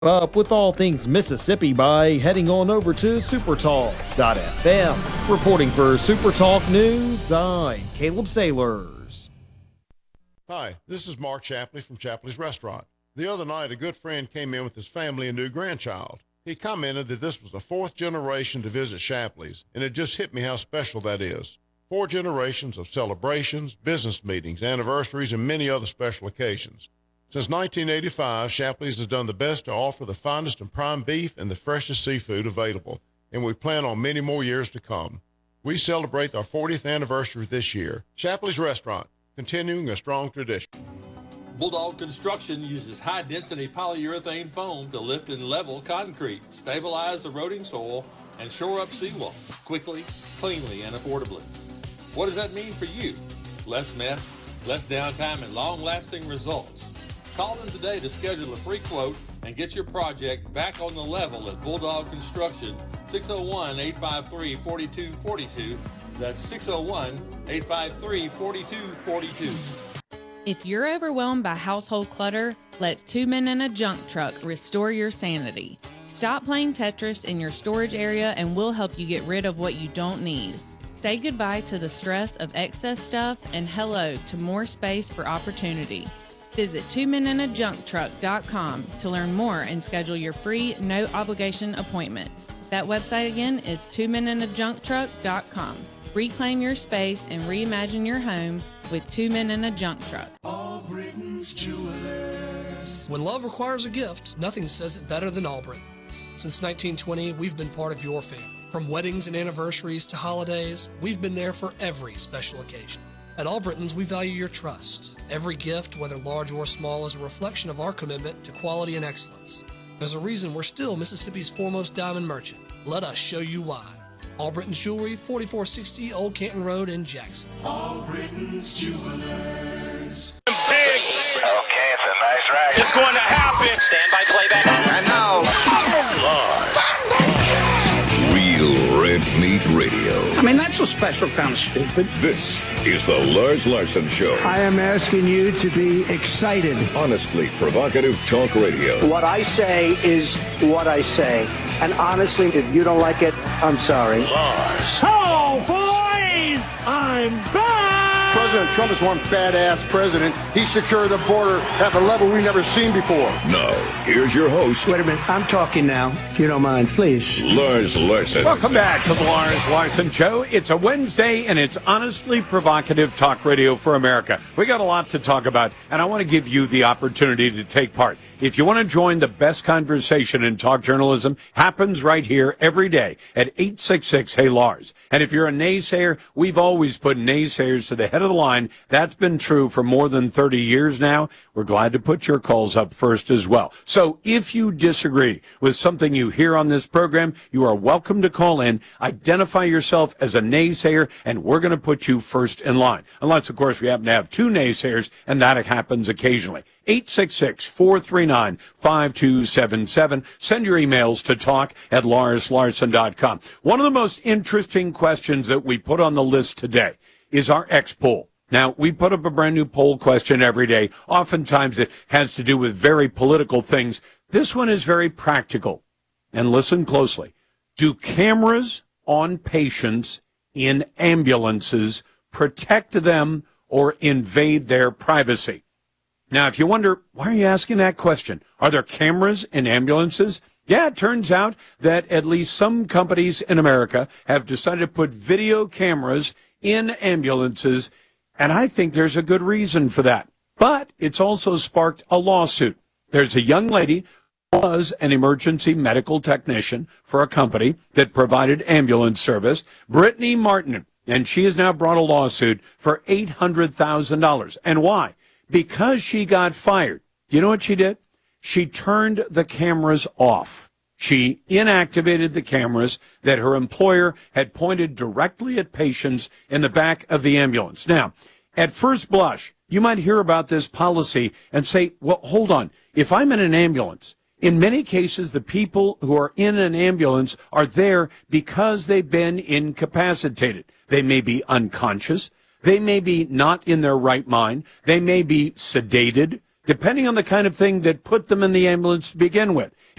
Up with all things Mississippi by heading on over to supertalk.fm. Reporting for Supertalk News, I'm Caleb Sailors. Hi, this is Mark Shapley from Shapley's Restaurant. The other night, a good friend came in with his family and new grandchild. He commented that this was the fourth generation to visit Shapley's, and it just hit me how special that is. 4 generations of celebrations, business meetings, anniversaries, and many other special occasions. Since 1985, Shapley's has done the best to offer the finest and prime beef and the freshest seafood available, and we plan on many more years to come. We celebrate our 40th anniversary this year. Shapley's Restaurant, continuing a strong tradition. Bulldog Construction uses high-density polyurethane foam to lift and level concrete, stabilize eroding soil, and shore up seawalls quickly, cleanly, and affordably. What does that mean for you? Less mess, less downtime, and long-lasting results. Call them today to schedule a free quote and get your project back on the level at Bulldog Construction, 601-853-4242. That's 601-853-4242. If you're overwhelmed by household clutter, let 2 Men and a Junk Truck restore your sanity. Stop playing Tetris in your storage area and we'll help you get rid of what you don't need. Say goodbye to the stress of excess stuff and hello to more space for opportunity. Visit 2menandajuncktruck.com to learn more and schedule your free, no-obligation appointment. That website again is 2menandajuncktruck.com. Reclaim your space and reimagine your home with 2 Men and a Junk Truck. All Britain's Jewelers. When love requires a gift, nothing says it better than All Britons. Since 1920, we've been part of your family. From weddings and anniversaries to holidays, we've been there for every special occasion. At All Britons, we value your trust. Every gift, whether large or small, is a reflection of our commitment to quality and excellence. There's a reason we're still Mississippi's foremost diamond merchant. Let us show you why. All Britons Jewelry, 4460 Old Canton Road in Jackson. All Britain's Jewelers. Big. Okay, it's a nice ride. It's going to happen. Stand by playback. And now. Real Red Meat Radio. I mean, that's a special kind of stupid. This is the Lars Larson Show. I am asking you to be excited. Honestly provocative talk radio. What I say is what I say. And honestly, if you don't like it, I'm sorry. Lars. Oh, boys! I'm back! President Trump is one badass president. He secured the border at a level we've never seen before. Now, here's your host. Wait a minute. I'm talking now, if you don't mind, please. Lars Larson. Welcome back to the Lars Larson Show. It's a Wednesday, and it's honestly provocative talk radio for America. We got a lot to talk about, and I want to give you the opportunity to take part. If you want to join the best conversation in talk journalism, happens right here every day at 866-HEY-LARS. And if you're a naysayer, we've always put naysayers to the head of the line. That's been true for more than 30 years now. We're glad to put your calls up first as well. So if you disagree with something you hear on this program, you are welcome to call in, identify yourself as a naysayer, and we're going to put you first in line. Unless, of course, we happen to have 2 naysayers, and that happens occasionally. 866-439-5277. Send your emails to talk@larslarson.com. One of the most interesting questions that we put on the list today is our X poll. Now, we put up a brand new poll question every day. Oftentimes it has to do with very political things. This one is very practical. And listen closely. Do cameras on patients in ambulances protect them or invade their privacy? Now, if you wonder, why are you asking that question? Are there cameras in ambulances? Yeah, it turns out that at least some companies in America have decided to put video cameras in ambulances, and I think there's a good reason for that. But it's also sparked a lawsuit. There's a young lady who was an emergency medical technician for a company that provided ambulance service, Brittany Martin, and she has now brought a lawsuit for $800,000. And why? Because she got fired. You know what she did? She turned the cameras off. She inactivated the cameras that her employer had pointed directly at patients in the back of the ambulance. Now, at first blush, you might hear about this policy and say, well, hold on. If I'm in an ambulance, in many cases, the people who are in an ambulance are there because they've been incapacitated. They may be unconscious. They may be not in their right mind. They may be sedated, depending on the kind of thing that put them in the ambulance to begin with.